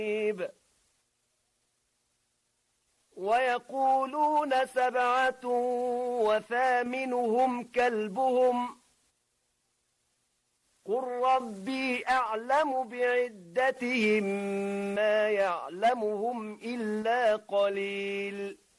ويقولون 7 وثامنهم كلبهم قل ربي أعلم بعدتهم ما يعلمهم إلا قليل